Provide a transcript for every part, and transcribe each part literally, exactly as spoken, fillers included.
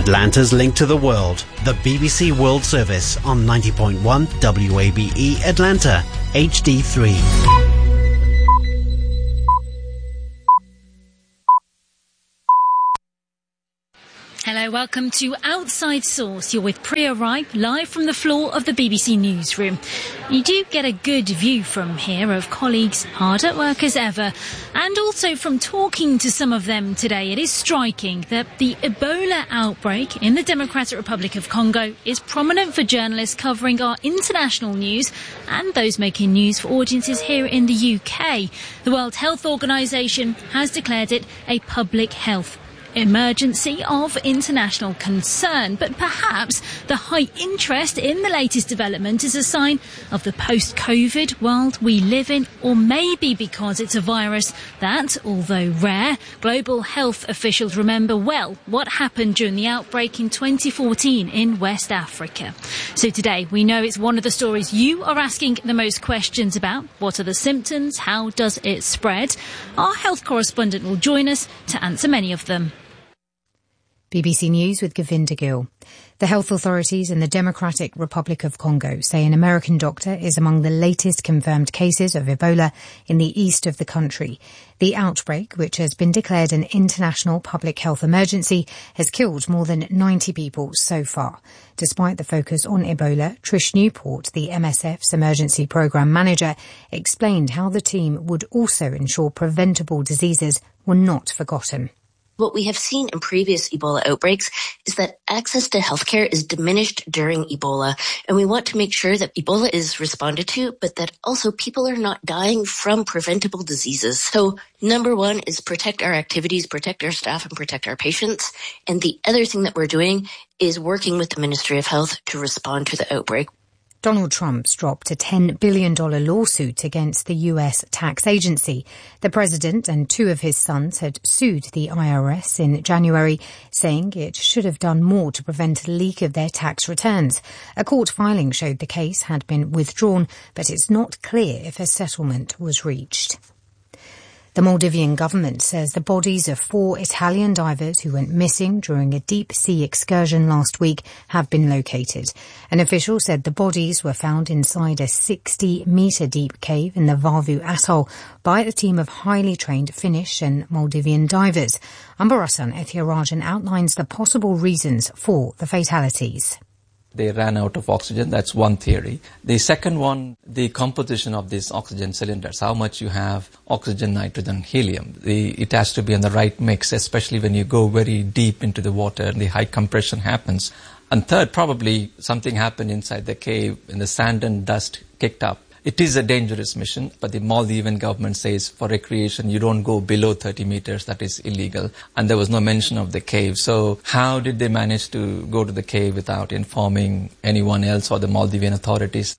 Atlanta's link to the world, the B B C World Service on ninety point one W A B E Atlanta, H D three. Hello, welcome to Outside Source. You're with Priya Rai, live from the floor of the B B C Newsroom. You do get a good view from here of colleagues hard at work as ever. And also from talking to some of them today, it is striking that the Ebola outbreak in the Democratic Republic of Congo is prominent for journalists covering our international news and those making news for audiences here in the U K. The World Health Organization has declared it a public health emergency of international concern, but perhaps the high interest in the latest development is a sign of the post-COVID world we live in, or maybe because it's a virus that, although rare, global health officials remember well what happened during the outbreak in twenty fourteen in West Africa. So today we know it's one of the stories you are asking the most questions about. What are the symptoms? How does it spread? Our health correspondent will join us to answer many of them. B B C News with Govinda Gill. The health authorities in the Democratic Republic of Congo say an American doctor is among the latest confirmed cases of Ebola in the east of the country. The outbreak, which has been declared an international public health emergency, has killed more than ninety people so far. Despite the focus on Ebola, Trish Newport, the M S F's emergency programme manager, explained how the team would also ensure preventable diseases were not forgotten. What we have seen in previous Ebola outbreaks is that access to healthcare is diminished during Ebola, and we want to make sure that Ebola is responded to, but that also people are not dying from preventable diseases. So number one is protect our activities, protect our staff, and protect our patients. And the other thing that we're doing is working with the Ministry of Health to respond to the outbreak. Donald Trump's dropped a ten billion dollars lawsuit against the U S tax agency. The president and two of his sons had sued the I R S in January, saying it should have done more to prevent a leak of their tax returns. A court filing showed the case had been withdrawn, but it's not clear if a settlement was reached. The Maldivian government says the bodies of four Italian divers who went missing during a deep-sea excursion last week have been located. An official said the bodies were found inside a sixty-metre deep cave in the Vavu atoll by a team of highly trained Finnish and Maldivian divers. Ambarasan Ethirajan outlines the possible reasons for the fatalities. They ran out of oxygen. That's one theory. The second one, the composition of these oxygen cylinders, how much you have oxygen, nitrogen, helium. The, it has to be in the right mix, especially when you go very deep into the water and the high compression happens. And third, probably something happened inside the cave and the sand and dust kicked up. It is a dangerous mission, but the Maldivian government says for recreation, you don't go below thirty meters. That is illegal. And there was no mention of the cave. So how did they manage to go to the cave without informing anyone else or the Maldivian authorities?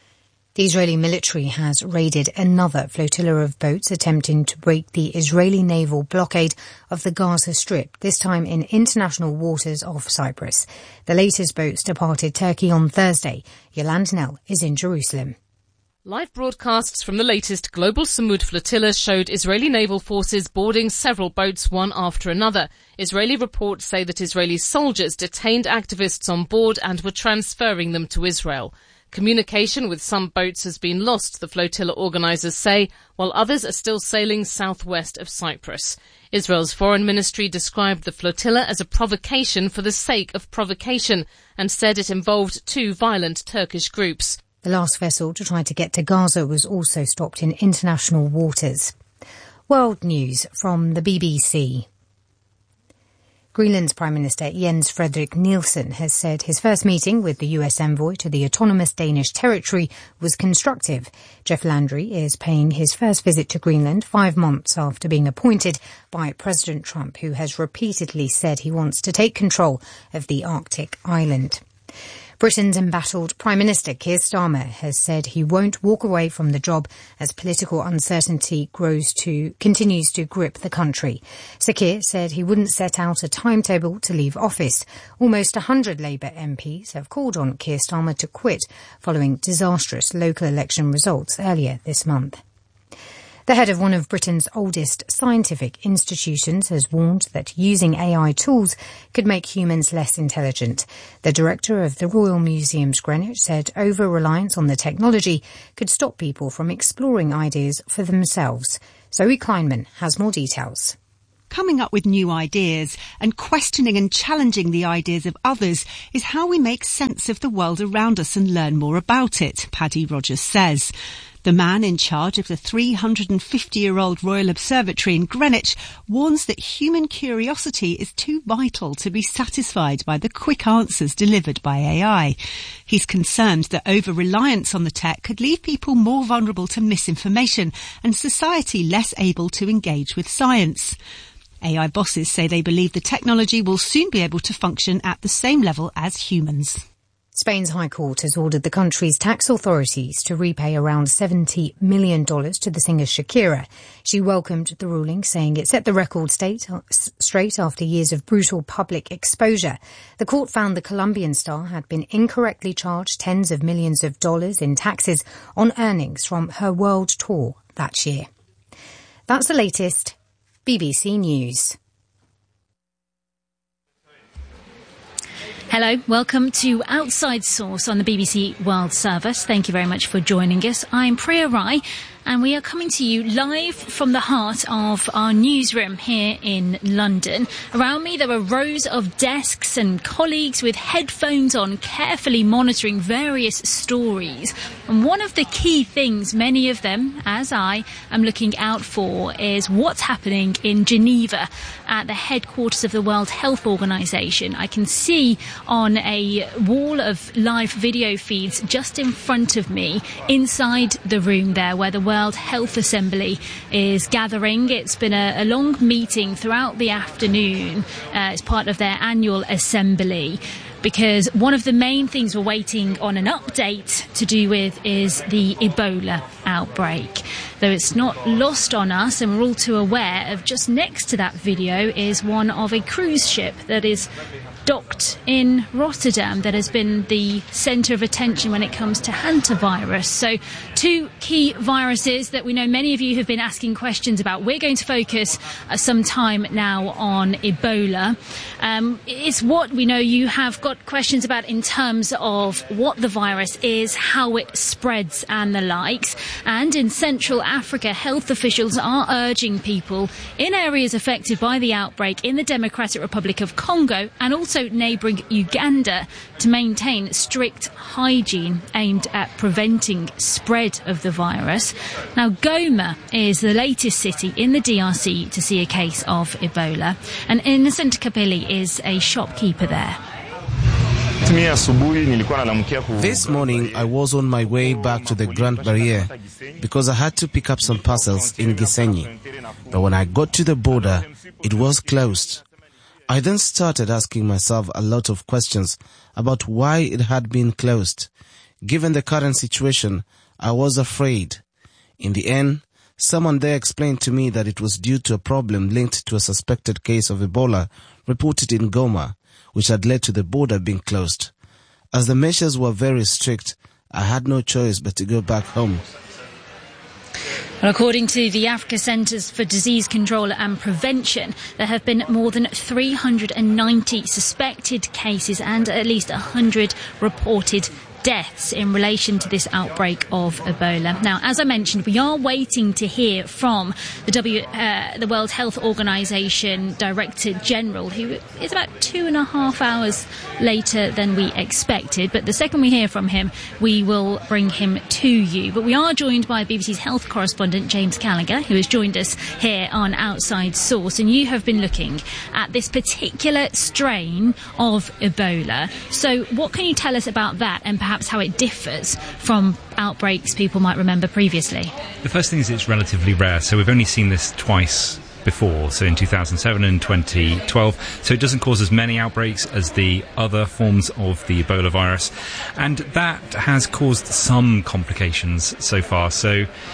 The Israeli military has raided another flotilla of boats attempting to break the Israeli naval blockade of the Gaza Strip, this time in international waters off Cyprus. The latest boats departed Turkey on Thursday. Yolande Nell is in Jerusalem. Live broadcasts from the latest Global Samud flotilla showed Israeli naval forces boarding several boats one after another. Israeli reports say that Israeli soldiers detained activists on board and were transferring them to Israel. Communication with some boats has been lost, the flotilla organisers say, while others are still sailing southwest of Cyprus. Israel's foreign ministry described the flotilla as a provocation for the sake of provocation and said it involved two violent Turkish groups. The last vessel to try to get to Gaza was also stopped in international waters. World news from the B B C. Greenland's Prime Minister Jens Frederik Nielsen has said his first meeting with the U S envoy to the autonomous Danish territory was constructive. Jeff Landry is paying his first visit to Greenland five months after being appointed by President Trump, who has repeatedly said he wants to take control of the Arctic island. Britain's embattled Prime Minister Keir Starmer has said he won't walk away from the job as political uncertainty grows to continues to grip the country. Sir Keir said he wouldn't set out a timetable to leave office. Almost one hundred Labour M Ps have called on Keir Starmer to quit following disastrous local election results earlier this month. The head of one of Britain's oldest scientific institutions has warned that using A I tools could make humans less intelligent. The director of the Royal Museums Greenwich said over-reliance on the technology could stop people from exploring ideas for themselves. Zoe Kleinman has more details. Coming up with new ideas and questioning and challenging the ideas of others is how we make sense of the world around us and learn more about it, Paddy Rogers says. The man in charge of the three hundred fifty-year-old Royal Observatory in Greenwich warns that human curiosity is too vital to be satisfied by the quick answers delivered by A I. He's concerned that over-reliance on the tech could leave people more vulnerable to misinformation and society less able to engage with science. A I bosses say they believe the technology will soon be able to function at the same level as humans. Spain's High Court has ordered the country's tax authorities to repay around seventy million dollars to the singer Shakira. She welcomed the ruling, saying it set the record state, straight after years of brutal public exposure. The court found the Colombian star had been incorrectly charged tens of millions of dollars in taxes on earnings from her world tour that year. That's the latest. B B C News. Hello, welcome to Outside Source on the B B C World Service. Thank you very much for joining us. I'm Priya Rai, and we are coming to you live from the heart of our newsroom here in London. Around me there are rows of desks and colleagues with headphones on, carefully monitoring various stories. And one of the key things many of them, as I, am looking out for is what's happening in Geneva at the headquarters of the World Health Organization. I can see on a wall of live video feeds just in front of me, inside the room there where the World Health Assembly is gathering. It's been a, a long meeting throughout the afternoon uh, as part of their annual assembly, because one of the main things we're waiting on an update to do with is the Ebola outbreak. Though it's not lost on us, and we're all too aware of, just next to that video is one of a cruise ship that is docked in Rotterdam that has been the centre of attention when it comes to hantavirus. So two key viruses that we know many of you have been asking questions about. We're going to focus uh, some time now on Ebola. Um, it's what we know you have got questions about in terms of what the virus is, how it spreads and the likes. And in Central Africa, health officials are urging people in areas affected by the outbreak in the Democratic Republic of Congo and also neighbouring Uganda to maintain strict hygiene aimed at preventing spread of the virus. Now, Goma is the latest city in the D R C to see a case of Ebola, and Innocent Kapeli is a shopkeeper there. This morning I was on my way back to the Grand Barrier because I had to pick up some parcels in Gisenyi. But when I got to the border, it was closed. I then started asking myself a lot of questions about why it had been closed. Given the current situation, I was afraid. In the end, someone there explained to me that it was due to a problem linked to a suspected case of Ebola reported in Goma, which had led to the border being closed. As the measures were very strict, I had no choice but to go back home. Well, according to the Africa Centres for Disease Control and Prevention, there have been more than three hundred ninety suspected cases and at least one hundred reported deaths in relation to this outbreak of Ebola. Now, as I mentioned, we are waiting to hear from the W, uh, the World Health Organization Director General, who is about two and a half hours later than we expected. But the second we hear from him, we will bring him to you. But we are joined by B B C's health correspondent James Gallagher, who has joined us here on Outside Source. And you have been looking at this particular strain of Ebola. So what can you tell us about that, and perhaps how it differs from outbreaks people might remember previously? The first thing is it's relatively rare, so we've only seen this twice before, so in two thousand seven and twenty twelve, so it doesn't cause as many outbreaks as the other forms of the Ebola virus, and that has caused some complications so far. So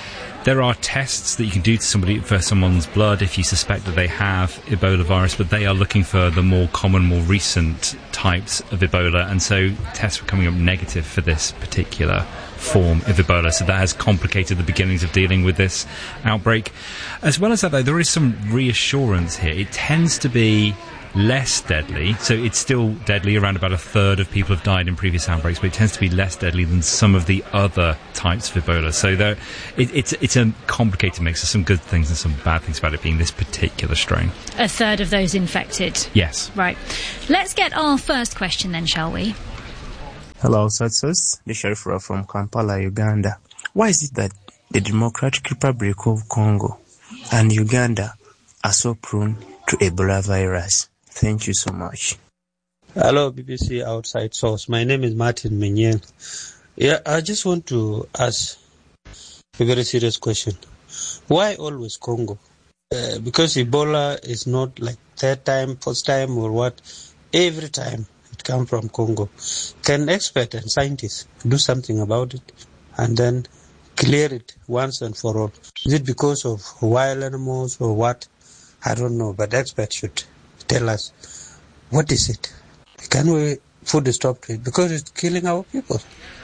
There are tests that you can do to somebody for someone's blood if you suspect that they have Ebola virus, but they are looking for the more common, more recent types of Ebola, and so tests were coming up negative for this particular form of Ebola. So that has complicated the beginnings of dealing with this outbreak. As well as that, though, there is some reassurance here. It tends to be less deadly, so it's still deadly. Around about a third of people have died in previous outbreaks, but it tends to be less deadly than some of the other types of Ebola. So there, it, it's it's a complicated mix. There's some good things and some bad things about it being this particular strain. A third of those infected? Yes. Right. Let's get our first question then, shall we? Hello, Satsus. The Sheriff from Kampala, Uganda. Why is it that the Democratic Republic of Congo and Uganda are so prone to Ebola virus? Thank you so much. Hello, B B C Outside Source. My name is Martin Menyel. Yeah, I just want to ask a very serious question. Why always Congo? Uh, because Ebola is not like third time, first time, or what? Every time it comes from Congo. Can experts and scientists do something about it and then clear it once and for all? Is it because of wild animals or what? I don't know, but experts should tell us, what is it? Can we put a stop to it? Because it's killing our people.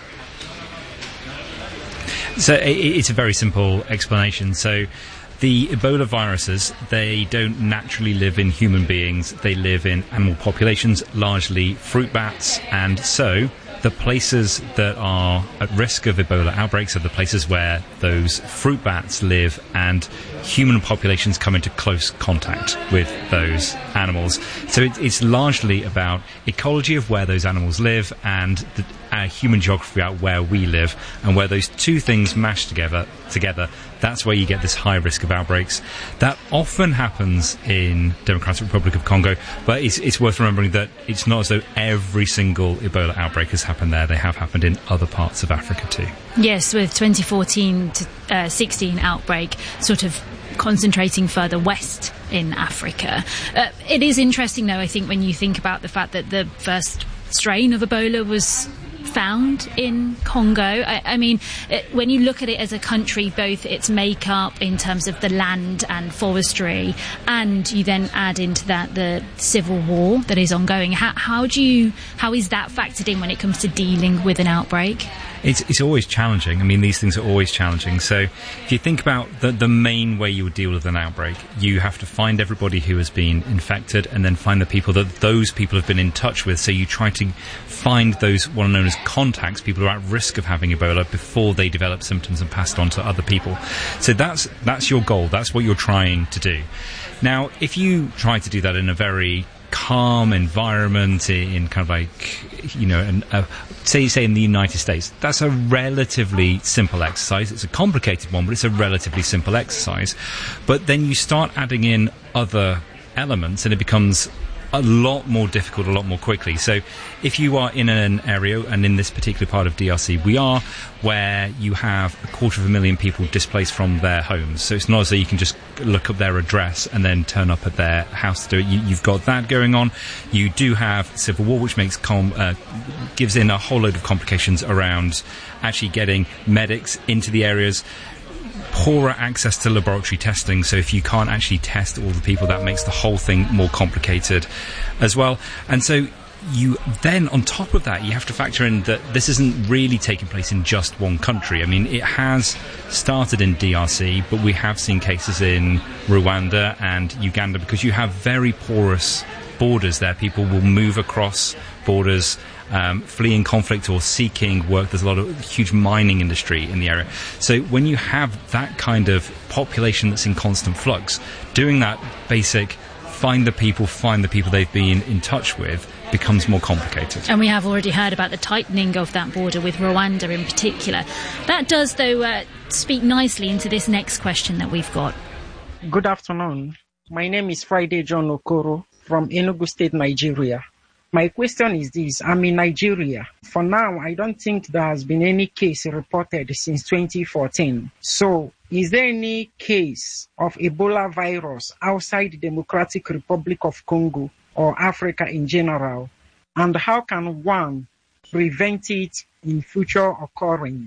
So it's a very simple explanation. So the Ebola viruses, they don't naturally live in human beings. They live in animal populations, largely fruit bats. And so the places that are at risk of Ebola outbreaks are the places where those fruit bats live, and human populations come into close contact with those animals. So it, it's largely about ecology of where those animals live and the uh, human geography about where we live, and where those two things mash together, together, that's where you get this high risk of outbreaks. That often happens in Democratic Republic of Congo, but it's, it's worth remembering that it's not as though every single Ebola outbreak has happened there. They have happened in other parts of Africa too. Yes, with twenty fourteen to uh, sixteen outbreak sort of concentrating further west in Africa. Uh, it is interesting, though, I think, when you think about the fact that the first strain of Ebola was found in Congo. I, I mean, it, when you look at it as a country, both its makeup in terms of the land and forestry, and you then add into that the civil war that is ongoing, how, how do you, how is that factored in when it comes to dealing with an outbreak? It's, it's always challenging. I mean, these things are always challenging. So if you think about the, the main way you would deal with an outbreak, you have to find everybody who has been infected and then find the people that those people have been in touch with. So you try to find those what are known as contacts, people who are at risk of having Ebola before they develop symptoms and pass it on to other people. So that's, that's your goal. That's what you're trying to do. Now, if you try to do that in a very calm environment, in kind of like, you know, an, uh, say say in the United States, that's a relatively simple exercise. It's a complicated one, but it's a relatively simple exercise. But then you start adding in other elements and it becomes a lot more difficult, a lot more quickly. So if you are in an area, and in this particular part of D R C we are, where you have a quarter of a million people displaced from their homes. So it's not as though you can just look up their address and then turn up at their house to do it. You, you've got that going on. You do have civil war, which makes com- uh, gives in a whole load of complications around actually getting medics into the areas. Poorer access to laboratory testing, so if you can't actually test all the people, that makes the whole thing more complicated as well. And so you then, on top of that, you have to factor in that this isn't really taking place in just one country. I mean, it has started in D R C, but we have seen cases in Rwanda and Uganda, because you have very porous borders there. People will move across borders, Um, fleeing conflict or seeking work. There's a lot of huge mining industry in the area. So when you have that kind of population that's in constant flux, doing that basic find the people, find the people they've been in touch with becomes more complicated. And we have already heard about the tightening of that border with Rwanda in particular. That does, though, uh, speak nicely into this next question that we've got. Good afternoon. My name is Friday John Okoro from Enugu State, Nigeria. My question is this. I'm in Nigeria. For now, I don't think there has been any case reported since twenty fourteen. So, is there any case of Ebola virus outside the Democratic Republic of Congo or Africa in general? And how can one prevent it in future occurrence?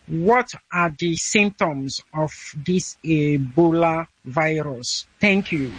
what are the symptoms of this Ebola virus? Thank you.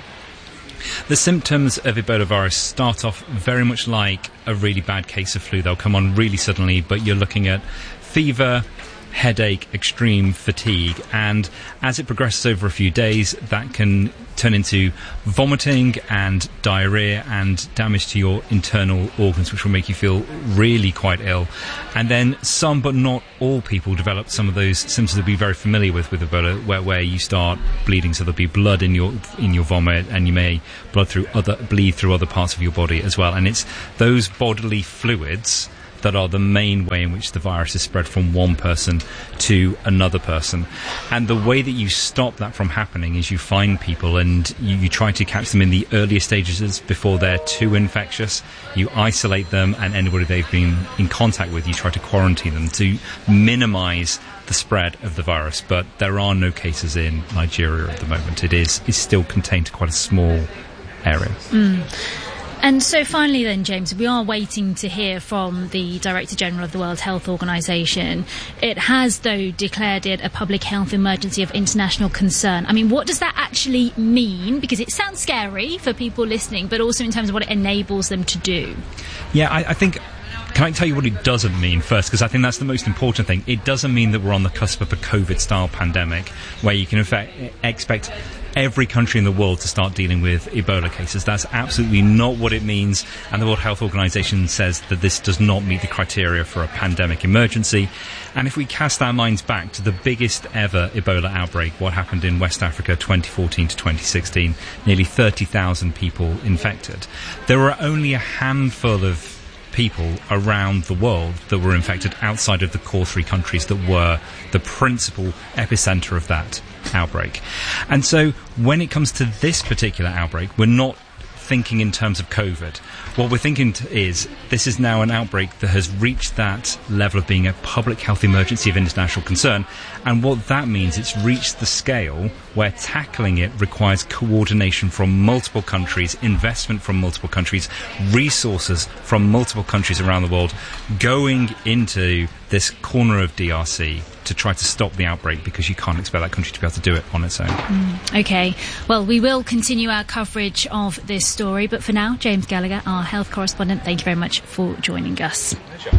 The symptoms of Ebola virus start off very much like a really bad case of flu. They'll come on really suddenly, but you're looking at fever, headache, extreme fatigue, and as it progresses over a few days, that can turn into vomiting and diarrhea and damage to your internal organs, which will make you feel really quite ill. And then some, but not all people, develop some of those symptoms that we'll be very familiar with with Ebola, where, where you start bleeding, so there'll be blood in your in your vomit, and you may blood through other bleed through other parts of your body as well. And it's those bodily fluids that are the main way in which the virus is spread from one person to another person. And the way that you stop that from happening is you find people and you, you try to catch them in the earlier stages before they're too infectious. You isolate them, and anybody they've been in contact with, you try to quarantine them to minimise the spread of the virus. But there are no cases in Nigeria at the moment. It is is still contained to quite a small area. Mm. And so finally then, James, we are waiting to hear from the Director General of the World Health Organization. It has, though, declared it a public health emergency of international concern. I mean, what does that actually mean? Because it sounds scary for people listening, but also in terms of what it enables them to do. Yeah, I, I think... Can I tell you what it doesn't mean first? Because I think that's the most important thing. It doesn't mean that we're on the cusp of a COVID-style pandemic where you can in fact expect every country in the world to start dealing with Ebola cases. That's absolutely not what it means, and the World Health Organization says that this does not meet the criteria for a pandemic emergency. And if we cast our minds back to the biggest ever Ebola outbreak, what happened in West Africa twenty fourteen to twenty sixteen, nearly thirty thousand people infected. There were only a handful of people around the world that were infected outside of the core three countries that were the principal epicenter of that outbreak. And so when it comes to this particular outbreak, we're not thinking in terms of COVID. What we're thinking t- is this is now an outbreak that has reached that level of being a public health emergency of international concern. And what that means, it's reached the scale where tackling it requires coordination from multiple countries, investment from multiple countries, resources from multiple countries around the world going into this corner of D R C to try to stop the outbreak, because you can't expect that country to be able to do it on its own. Mm, okay. Well, we will continue our coverage of this story, but for now, James Gallagher, our health correspondent, thank you very much for joining us. Pleasure.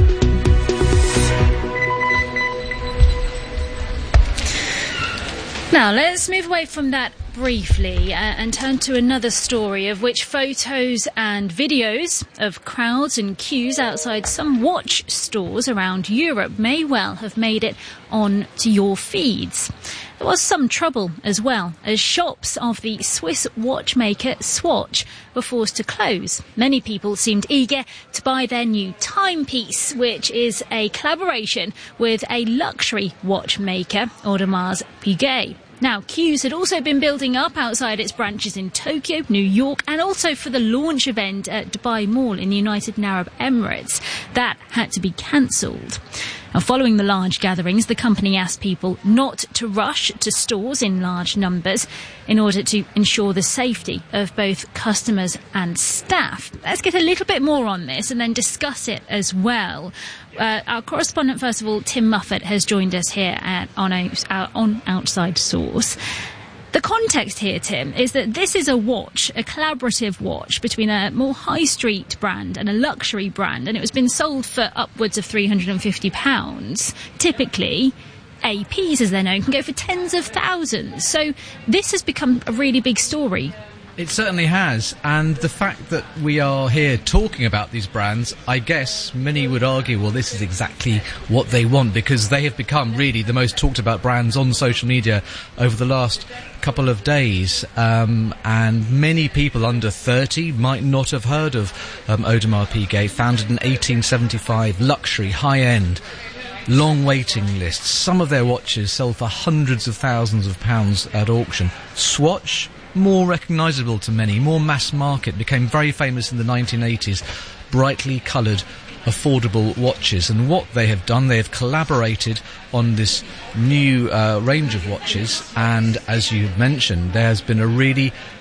Now, let's move away from that briefly uh, and turn to another story of which photos and videos of crowds and queues outside some watch stores around Europe may well have made it on to your feeds. There was some trouble as well, as shops of the Swiss watchmaker Swatch were forced to close. Many people seemed eager to buy their new timepiece, which is a collaboration with a luxury watchmaker, Audemars Piguet. Now, queues had also been building up outside its branches in Tokyo, New York, and also for the launch event at Dubai Mall in the United Arab Emirates. That had to be cancelled. Now, following the large gatherings, the company asked people not to rush to stores in large numbers in order to ensure the safety of both customers and staff. Let's get a little bit more on this and then discuss it as well. Uh, our correspondent, first of all, Tim Muffet, has joined us here at, on, a, uh, on Outside Source. The context here, Tim, is that this is a watch, a collaborative watch between a more high street brand and a luxury brand, and it was been sold for upwards of three hundred fifty pounds. Typically, A Ps, as they're known, can go for tens of thousands. So this has become a really big story. It certainly has, and the fact that we are here talking about these brands, I guess many would argue, well, this is exactly what they want, because they have become really the most talked about brands on social media over the last couple of days, um, and many people under thirty might not have heard of um, Audemars Piguet, founded in eighteen seventy-five, luxury, high-end, long waiting lists. Some of their watches sell for hundreds of thousands of pounds at auction. Swatch, more recognisable to many, more mass market, became very famous in the nineteen eighties, brightly coloured, affordable watches. And what they have done, they have collaborated on this new uh, range of watches, and as you've mentioned, there has been a really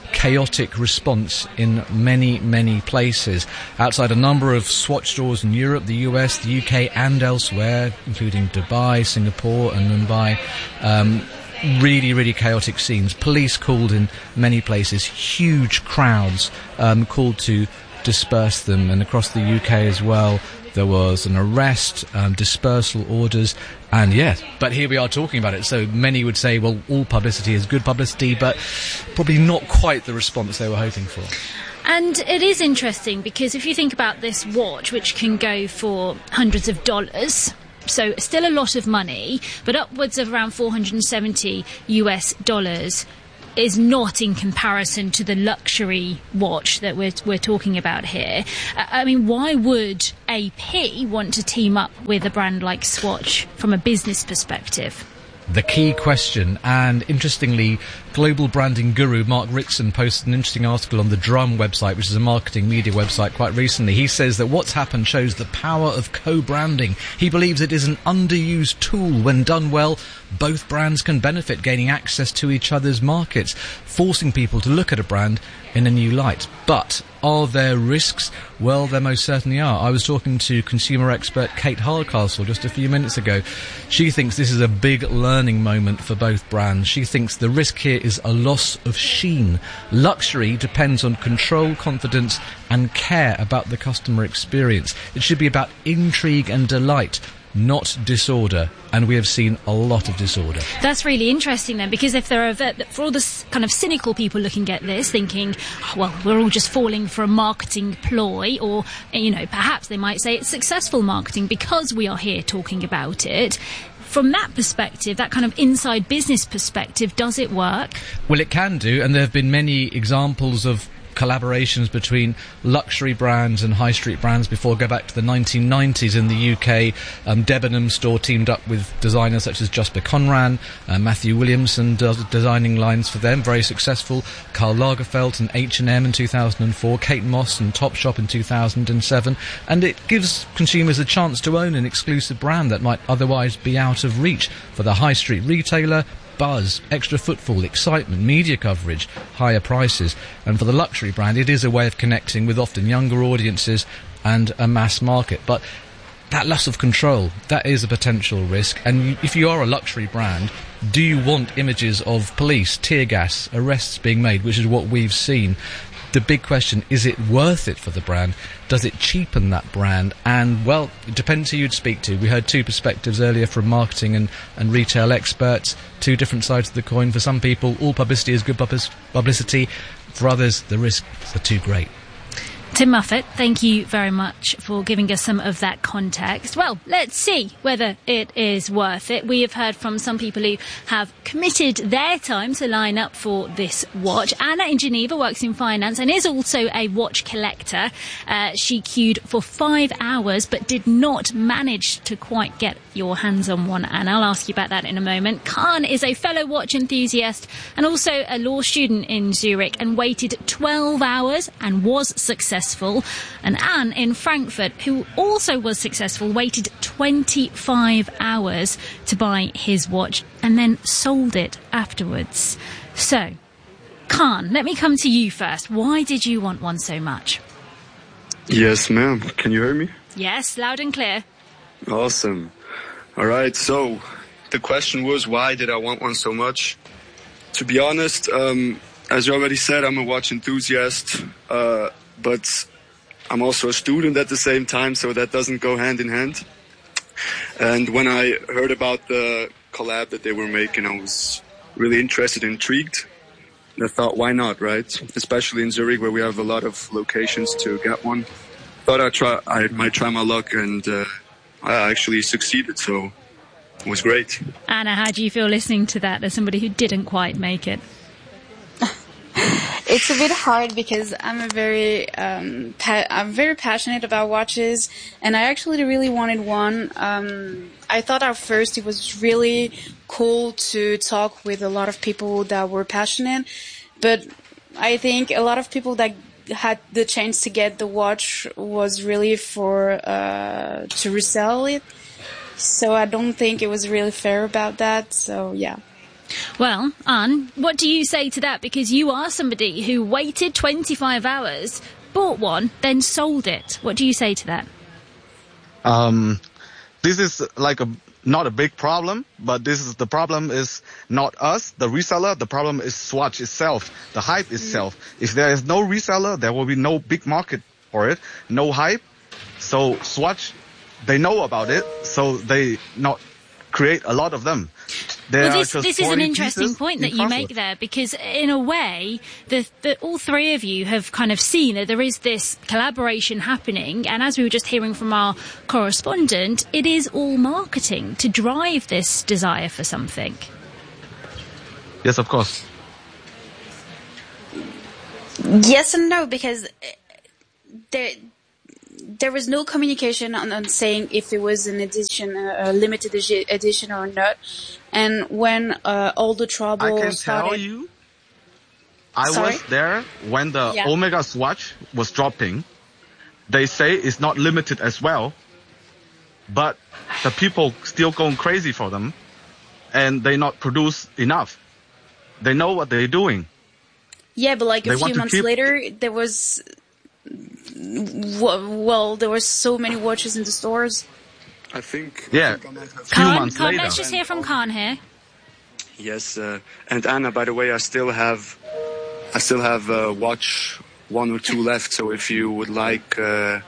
chaotic response in many, many places. Outside a number of Swatch stores in Europe, the U S, the U K and elsewhere, including Dubai, Singapore and Mumbai, um, really, really chaotic scenes. Police called in many places, huge crowds um, called to disperse them, and across the U K as well. There was an arrest, um, dispersal orders, and yes, but here we are talking about it. So many would say, well, all publicity is good publicity, but probably not quite the response they were hoping for. And it is interesting because if you think about this watch, which can go for hundreds of dollars, so still a lot of money, but upwards of around four hundred seventy U S dollars, is not in comparison to the luxury watch that we're we're talking about here. I mean, why would A P want to team up with a brand like Swatch from a business perspective? The key question, and interestingly, global branding guru Mark Ritson posted an interesting article on the Drum website, which is a marketing media website, quite recently. He says that what's happened shows the power of co-branding. He believes it is an underused tool. When done well, both brands can benefit, gaining access to each other's markets, forcing people to look at a brand in a new light. But are there risks? Well, there most certainly are. I was talking to consumer expert Kate Hardcastle just a few minutes ago. She thinks this is a big learning moment for both brands. She thinks the risk here is a loss of sheen. Luxury depends on control, confidence and care about the customer experience. It should be about intrigue and delight, not disorder, and we have seen a lot of disorder. That's really interesting then, because if there are, for all the kind of cynical people looking at this, thinking, oh, well, we're all just falling for a marketing ploy, or, you know, perhaps they might say it's successful marketing because we are here talking about it. From that perspective, that kind of inside business perspective, does it work? Well, it can do, and there have been many examples of collaborations between luxury brands and high street brands before. Go back to the nineteen nineties in the U K. Um, Debenhams store teamed up with designers such as Jasper Conran, uh, Matthew Williamson does designing lines for them, very successful. Karl Lagerfeld and H and M in two thousand four, Kate Moss and Topshop in two thousand seven, and it gives consumers a chance to own an exclusive brand that might otherwise be out of reach. For the high street retailer, buzz, extra footfall, excitement, media coverage, higher prices. And for the luxury brand, it is a way of connecting with often younger audiences and a mass market. But that loss of control, that is a potential risk. And if you are a luxury brand, do you want images of police, tear gas, arrests being made, which is what we've seen? The big question, is it worth it for the brand? Does it cheapen that brand? And, well, it depends who you'd speak to. We heard two perspectives earlier from marketing and, and retail experts, two different sides of the coin. For some people, all publicity is good publicity. For others, the risks are too great. Tim Muffet, thank you very much for giving us some of that context. Well, let's see whether it is worth it. We have heard from some people who have committed their time to line up for this watch. Anna in Geneva works in finance and is also a watch collector. Uh, she queued for five hours but did not manage to quite get your hands on one, Anna. I'll ask you about that in a moment. Khan is a fellow watch enthusiast and also a law student in Zurich and waited twelve hours and was successful. And Anne in Frankfurt, who also was successful, waited twenty-five hours to buy his watch and then sold it afterwards. So, Khan, let me come to you first. Why did you want one so much? Yes, ma'am. Can you hear me? Yes, loud and clear. Awesome. All right, so the question was, why did I want one so much? To be honest, um, as you already said, I'm a watch enthusiast. Uh, but I'm also a student at the same time, so that doesn't go hand in hand. And when I heard about the collab that they were making, I was really interested, intrigued. And I thought, why not, right? Especially in Zurich, where we have a lot of locations to get one. Thought I'd try, I might try my luck, and uh, I actually succeeded, so it was great. Anna, how do you feel listening to that as somebody who didn't quite make it? It's a bit hard because I'm a very, um, pa- I'm very passionate about watches, and I actually really wanted one. Um, I thought at first it was really cool to talk with a lot of people that were passionate, but I think a lot of people that had the chance to get the watch was really for uh, to resell it. So I don't think it was really fair about that. So yeah. Well, Anne, what do you say to that? Because you are somebody who waited twenty-five hours, bought one, then sold it. What do you say to that? Um, this is like a not a big problem, but this is the problem is not us, the reseller. The problem is Swatch itself, the hype itself. Mm. If there is no reseller, there will be no big market for it, no hype. So Swatch, they know about it, so they not create a lot of them. Well, this, this is an interesting point that you make there, because in a way, the, the, all three of you have kind of seen that there is this collaboration happening, and as we were just hearing from our correspondent, it is all marketing to drive this desire for something. Yes, of course. Yes and no, because there... There was no communication on, on saying if it was an edition, a limited edition or not. And when uh, all the trouble I can started... tell you, I Sorry? was there when the Yeah. Omega Swatch was dropping. They say it's not limited as well, but the people still going crazy for them, and they not produce enough. They know what they're doing. Yeah, but like a They few want to months keep- later, there was... Well, there were so many watches in the stores. I think. Yeah. I think I might have- Khan, Khan, let's just hear from Khan here. Yes, uh, and Anna, by the way, I still have, I still have uh, watch one or two left. So if you would like uh,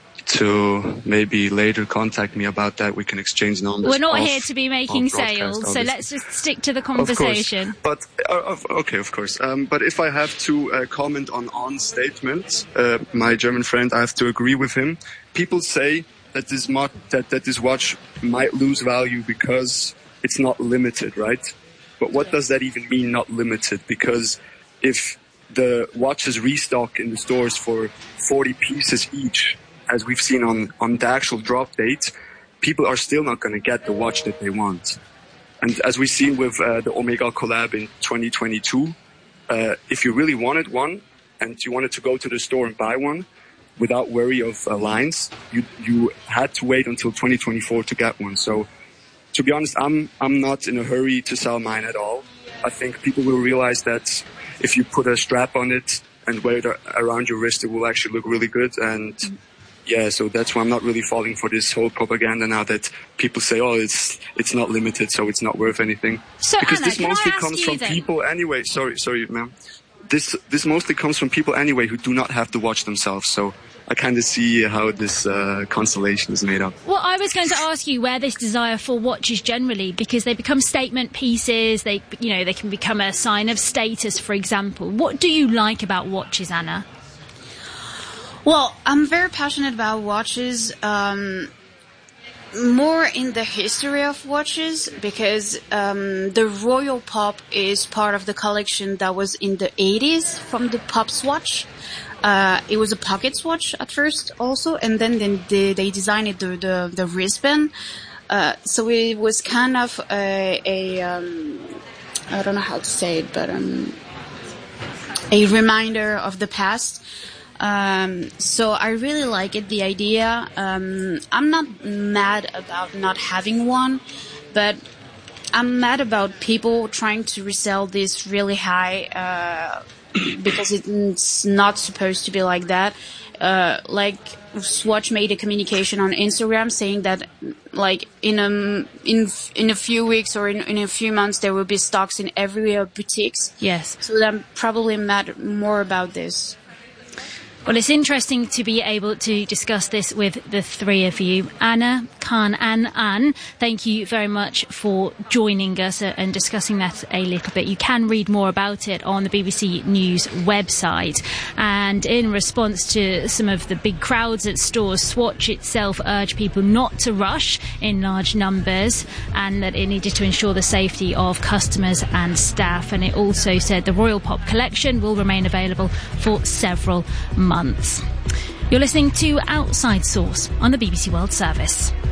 to maybe later contact me about that, we can exchange numbers. We're not off- here to be making off broadcast, sales, so obviously. let's just stick to the Of course. conversation. But uh, of- okay, of course. Um, but if I have to uh, comment on On's statement, uh, my German friend, I have to agree with him. People say that this mo- that that this watch might lose value because it's not limited, right? But what does that even mean, not limited? Because if the watches restock in the stores for forty pieces each, as we've seen on, on the actual drop date, people are still not going to get the watch that they want. And as we've seen with uh, the Omega collab in twenty twenty-two, uh, if you really wanted one and you wanted to go to the store and buy one without worry of uh, lines, you you had to wait until twenty twenty-four to get one. So to be honest, I'm I'm not in a hurry to sell mine at all. I think people will realize that if you put a strap on it and wear it around your wrist, it will actually look really good. And yeah, so that's why I'm not really falling for this whole propaganda now that people say, oh, it's it's not limited, so it's not worth anything. So, because Anna, this can I mostly ask comes you from then- people anyway. Sorry, sorry, ma'am. This this mostly comes from people anyway who do not have to watch themselves. So I kind of see how this uh, constellation is made up. Well, I was going to ask you where this desire for watches generally, because they become statement pieces, they, you know, they can become a sign of status, for example. What do you like about watches, Anna? Well, I'm very passionate about watches, um, more in the history of watches, because um, the Royal Pop is part of the collection that was in the eighties from the Pop Swatch. Uh, it was a pocket watch at first also, and then, then they, they designed it, the, the, the wristband. Uh, so it was kind of a, a um, I don't know how to say it, but um, a reminder of the past. Um, so I really like it, the idea. Um, I'm not mad about not having one, but I'm mad about people trying to resell this really high, uh, because it's not supposed to be like that. Uh, like Swatch made a communication on Instagram saying that, like, in a in in a few weeks or in, in a few months there will be stocks in every uh, boutiques. Yes. So I'm probably mad more about this. Well, it's interesting to be able to discuss this with the three of you. Anna, Khan and Anne, thank you very much for joining us and discussing that a little bit. You can read more about it on the B B C News website. And in response to some of the big crowds at stores, Swatch itself urged people not to rush in large numbers and that it needed to ensure the safety of customers and staff. And it also said the Royal Pop collection will remain available for several months. Months. You're listening to Outside Source on the B B C World Service.